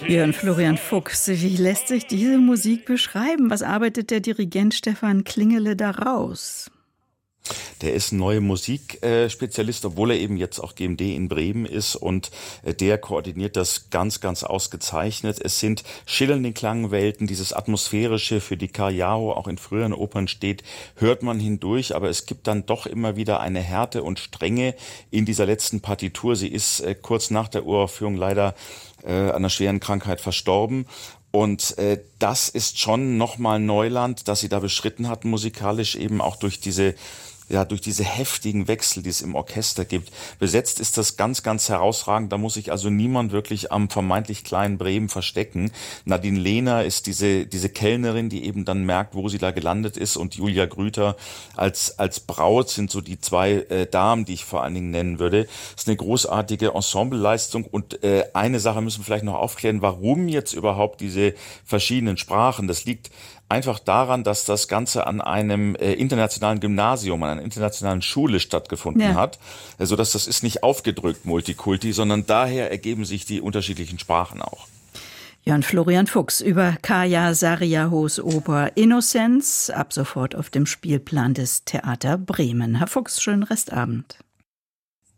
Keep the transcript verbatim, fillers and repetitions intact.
Jörn Florian Fuchs, wie lässt sich diese Musik beschreiben? Was arbeitet der Dirigent Stefan Klingele daraus? Der ist ein neuer Musikspezialist, obwohl er eben jetzt auch G M D in Bremen ist, und der koordiniert das ganz, ganz ausgezeichnet. Es sind schillernde Klangwelten, dieses Atmosphärische, für die Cariao auch in früheren Opern steht, hört man hindurch, aber es gibt dann doch immer wieder eine Härte und Strenge in dieser letzten Partitur. Sie ist äh, kurz nach der Uraufführung leider äh, an einer schweren Krankheit verstorben. Und äh, das ist schon nochmal Neuland, das sie da beschritten hat, musikalisch, eben auch durch diese ja, durch diese heftigen Wechsel, die es im Orchester gibt. Besetzt ist das ganz, ganz herausragend. Da muss sich also niemand wirklich am vermeintlich kleinen Bremen verstecken. Nadine Lehner ist diese, diese Kellnerin, die eben dann merkt, wo sie da gelandet ist. Und Julia Grüter als, als Braut sind so die zwei äh, Damen, die ich vor allen Dingen nennen würde. Das ist eine großartige Ensembleleistung. Und äh, eine Sache müssen wir vielleicht noch aufklären, warum jetzt überhaupt diese verschiedenen Sprachen. Das liegt einfach daran, dass das Ganze an einem äh, internationalen Gymnasium, an einer internationalen Schule stattgefunden ja. hat. Also das, das ist nicht aufgedrückt Multikulti, sondern daher ergeben sich die unterschiedlichen Sprachen auch. Jörn Florian Fuchs über Kaya Sarriahos Oper Innocenz, ab sofort auf dem Spielplan des Theater Bremen. Herr Fuchs, schönen Restabend.